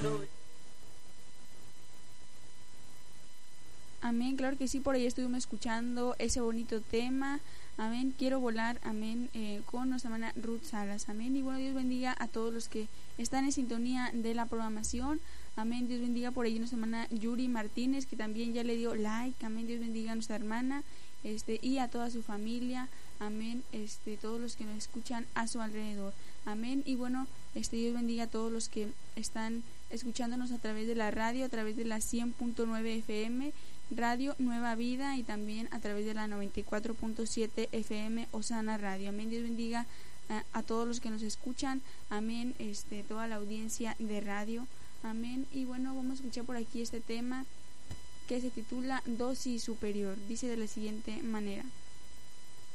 Amén, claro que sí, por ahí estuvimos escuchando ese bonito tema. Amén, quiero volar, amén, con nuestra hermana Ruth Salas. Amén, y bueno, Dios bendiga a todos los que están en sintonía de la programación. Amén, Dios bendiga por ahí a nuestra hermana Yuri Martínez, que también ya le dio like. Amén, Dios bendiga a nuestra hermana y a toda su familia. Amén, todos los que nos escuchan a su alrededor. Amén, y bueno, Dios bendiga a todos los que están escuchándonos a través de la radio, a través de la 100.9 FM, Radio Nueva Vida, y también a través de la 94.7 FM Osana Radio. Amén, Dios bendiga a todos los que nos escuchan. Amén, toda la audiencia de radio. Amén, y bueno, vamos a escuchar por aquí este tema que se titula Dosis Superior. Dice de la siguiente manera: